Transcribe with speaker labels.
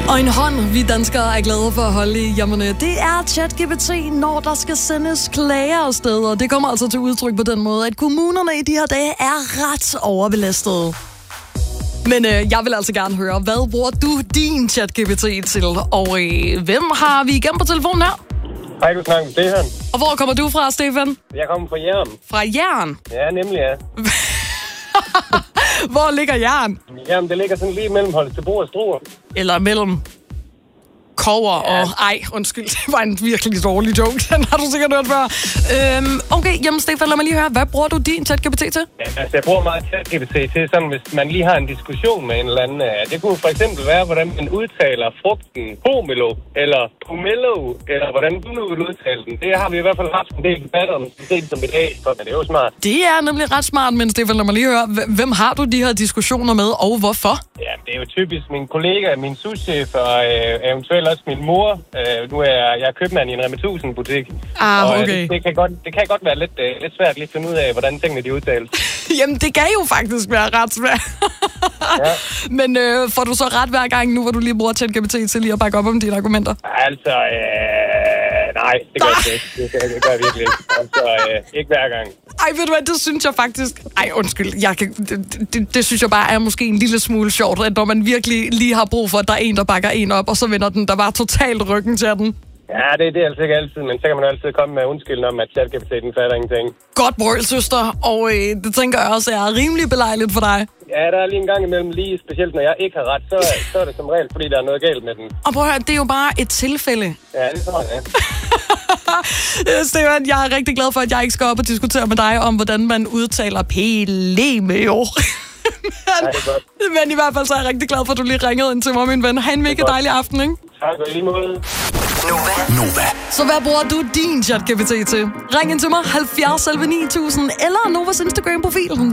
Speaker 1: Og en hånd, vi danskere er glade for at holde i, jamen det er ChatGPT, når der skal sendes klager afsted. Og det kommer altså til udtryk på den måde, at kommunerne i de her dage er ret overbelastede. Men jeg vil altså gerne høre, hvad bruger du din ChatGPT til? Og hvem har vi igennem på telefonen her?
Speaker 2: Hej, du snakker med Stefan.
Speaker 1: Og hvor kommer du fra, Stefan?
Speaker 2: Jeg kommer fra Jern.
Speaker 1: Fra Jern?
Speaker 2: Ja, nemlig ja.
Speaker 1: Hvor ligger Jern?
Speaker 2: Jamen, det ligger sådan lige mellem Holstebro og Struer.
Speaker 1: Eller mellem Kover og... Ej, undskyld, det var en virkelig dårlig joke. Den har du sikkert hørt før. Okay, jamen Stefan, lad mig lige høre. Hvad bruger du din ChatGPT til?
Speaker 2: Ja, altså, jeg bruger meget ChatGPT til sådan, hvis man lige har en diskussion med en eller anden. Det kunne for eksempel være, hvordan man udtaler frugten pomelo, eller pomelo, eller hvordan du nu vil udtale den. Det har vi i hvert fald haft en del debat om, som i dag, så det er jo smart.
Speaker 1: Det er nemlig ret smart, men Stefan, lad mig lige høre. Hvem har du de her diskussioner med, og hvorfor?
Speaker 2: Ja, det er jo typisk min kollega, min souschef og eventuelt også min mor. Nu er jeg købmand i en Rema 1000 butik.
Speaker 1: Okay.
Speaker 2: Det kan godt være lidt svært lige at finde ud af, hvordan tingene de udtales.
Speaker 1: Jamen, det kan jo faktisk være ret svært.
Speaker 2: Ja.
Speaker 1: Men får du så ret hver gang nu, hvor du lige bruger ChatGPT til lige at bakke op om dine argumenter?
Speaker 2: Altså, nej, det gør jeg ikke. Det gør jeg virkelig ikke. Altså, ikke hver gang.
Speaker 1: Ej, ved du hvad, det synes jeg faktisk... Ej, undskyld, det synes jeg bare er måske en lille smule sjovt, at når man virkelig lige har brug for, at der er en, der bakker en op, og så vender den der bare totalt ryggen til den.
Speaker 2: Ja, det er altså ikke altid, men så kan man altid komme med undskyldning om, at ChatGPT den fatter ingenting.
Speaker 1: Godt brøl, søster, og det tænker jeg også er rimelig belejligt for dig.
Speaker 2: Ja, der er lige en gang imellem, lige specielt når jeg ikke har ret, så er det som regel, fordi der er noget galt med den.
Speaker 1: Og prøv at høre, det er jo bare et tilfælde.
Speaker 2: Ja, det tror jeg.
Speaker 1: Stefan, jeg er rigtig glad for, at jeg ikke skal op og diskutere med dig om, hvordan man udtaler pelemeo. Men i hvert fald så er jeg rigtig glad for, at du lige ringede ind til mig, min ven. Ha' en mega dejlig aften, ikke?
Speaker 2: Tak, og lige måde.
Speaker 3: Nova.
Speaker 1: Så hvad bruger du din ChatGPT til? Ring ind til mig, 70 11 9000, eller Novas Instagram-profil.